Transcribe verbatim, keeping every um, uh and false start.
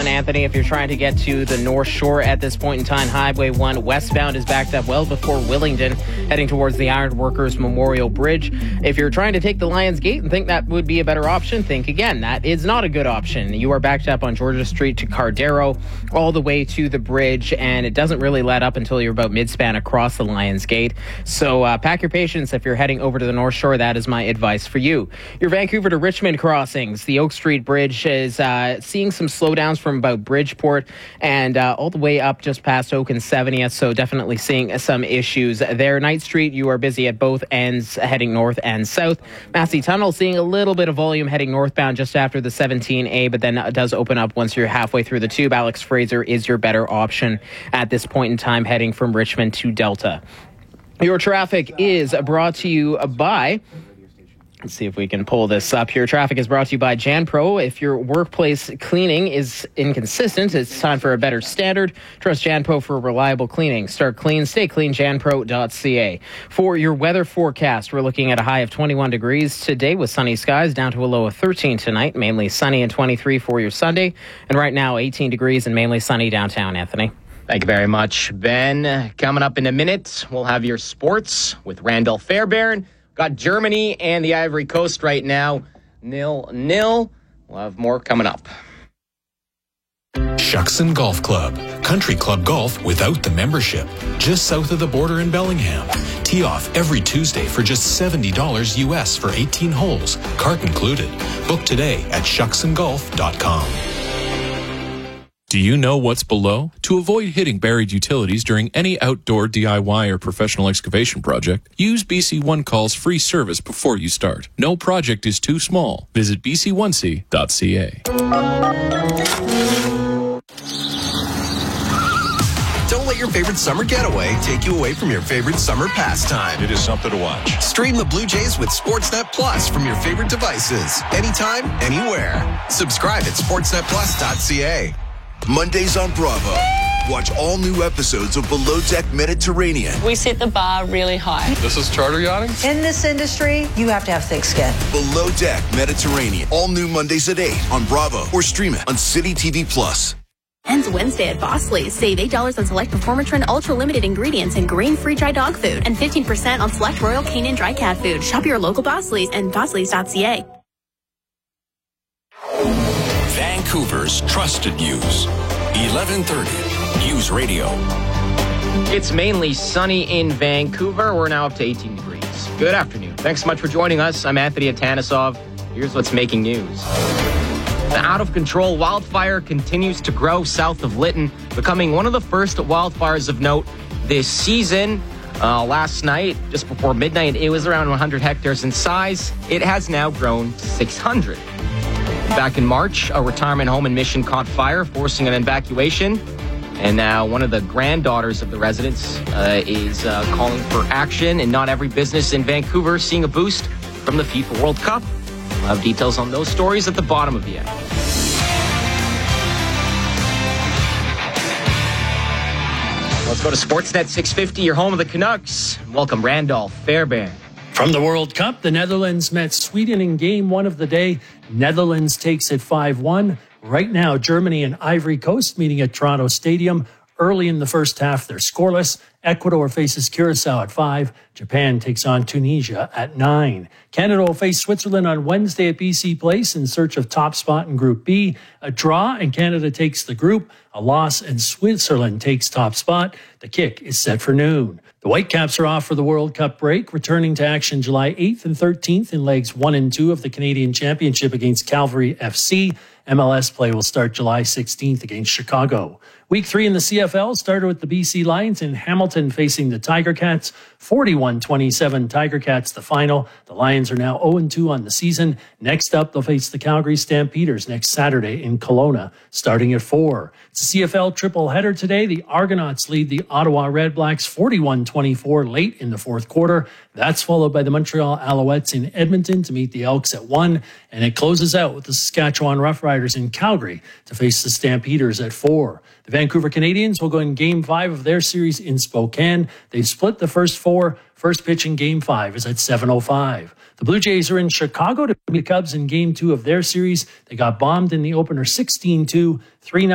one, Anthony. If you're trying to get to the North Shore at this point in time, Highway one westbound is backed up well before Willingdon, heading towards the Ironworkers Memorial Bridge. If you're trying to take the Lions Gate and think that would be a better option, think again. That is not a good option. You are backed up on Georgia Street to Cardero all the way to the bridge, and it doesn't really let up until you're about mid-span across the Lions Gate. So uh, pack your patience if you're heading over to the North Shore. That is my advice for you. Your Vancouver to Richmond crossings. The Oak Street Bridge is uh, seeing some slowdowns from about Bridgeport and uh, all the way up just past Oak and seventieth, so definitely seeing some issues there. Knight Street, you are busy at both ends heading north and south. Massey Tunnel seeing a little bit of volume heading northbound just after the seventeen A, but then it does open up once you're halfway through the tube. Alex Fraser is your better option at this point in time heading from Richmond to Delta. Your traffic is brought to you by... Let's see if we can pull this up here. Traffic is brought to you by JanPro. If your workplace cleaning is inconsistent, it's time for a better standard. Trust JanPro for reliable cleaning. Start clean, stay clean, janpro dot c a. For your weather forecast, we're looking at a high of twenty-one degrees today with sunny skies, down to a low of thirteen tonight. Mainly sunny and twenty-three for your Sunday. And right now, eighteen degrees and mainly sunny downtown, Anthony. Thank you very much, Ben. Coming up in a minute, we'll have your sports with Randolph Fairbairn. Got Germany and the Ivory Coast right now, nil nil. We'll have more coming up. Shuckson Golf Club. Country club golf without the membership. Just south of the border in Bellingham. Tee off every Tuesday for just seventy dollars U S for eighteen holes. Cart included. Book today at shuckson golf dot com. Do you know what's below? To avoid hitting buried utilities during any outdoor D I Y or professional excavation project, use B C One Call's free service before you start. No project is too small. Visit b c one c dot c a. Don't let your favorite summer getaway take you away from your favorite summer pastime. It is something to watch. Stream the Blue Jays with Sportsnet Plus from your favorite devices. Anytime, anywhere. Subscribe at sportsnet plus dot c a. Mondays on Bravo. Watch all new episodes of Below Deck Mediterranean. We set the bar really high. This is charter yachting? In this industry, you have to have thick skin. Below Deck Mediterranean. All new Mondays at eight on Bravo or stream it on City T V Plus. Ends Wednesday at Bosley's. Save eight dollars on select Performer Trend Ultra Limited ingredients and grain-free dry dog food and fifteen percent on select Royal Canin dry cat food. Shop your local Bosley's and bosleys dot c a. Vancouver's trusted news. eleven thirty News Radio. It's mainly sunny in Vancouver. We're now up to eighteen degrees. Good afternoon. Thanks so much for joining us. I'm Anthony Atanisov. Here's what's making news. The out-of-control wildfire continues to grow south of Lytton, becoming one of the first wildfires of note this season. Uh, last night, just before midnight, it was around one hundred hectares in size. It has now grown to six hundred. Back in March, a retirement home in Mission caught fire, forcing an evacuation. And now one of the granddaughters of the residents uh, is uh, calling for action. And not every business in Vancouver seeing a boost from the FIFA World Cup. We'll have details on those stories at the bottom of the hour. Let's go to Sportsnet six fifty, your home of the Canucks. Welcome, Randolph Fairbairn. From the World Cup, the Netherlands met Sweden in game one of the day. Netherlands takes it five one. Right now, Germany and Ivory Coast meeting at Toronto Stadium. Early in the first half, they're scoreless. Ecuador faces Curacao at five. Japan takes on Tunisia at nine. Canada will face Switzerland on Wednesday at B C Place in search of top spot in Group B. A draw and Canada takes the group. A loss and Switzerland takes top spot. The kick is set for noon. The Whitecaps are off for the World Cup break, returning to action July eighth and thirteenth in legs one and two of the Canadian Championship against Calgary F C. M L S play will start July sixteenth against Chicago. Week three in the C F L started with the B C Lions in Hamilton facing the Tiger Cats. forty-one twenty-seven Tiger Cats the final. The Lions are now oh and two on the season. Next up, they'll face the Calgary Stampeders next Saturday in Kelowna, starting at four. It's a C F L triple header today. The Argonauts lead the Ottawa Redblacks forty-one twenty-four late in the fourth quarter. That's followed by the Montreal Alouettes in Edmonton to meet the Elks at one. And it closes out with the Saskatchewan Roughriders in Calgary to face the Stampeders at four. The Vancouver Canadians will go in Game five of their series in Spokane. They've split the first four. First pitch in Game five is at seven oh five. The Blue Jays are in Chicago to meet the Cubs in Game two of their series. They got bombed in the opener sixteen two, three